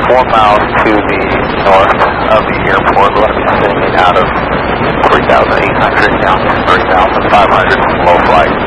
4 miles to the north of the airport. We're going to be sending out of 3,800 down to 3,500 low flight.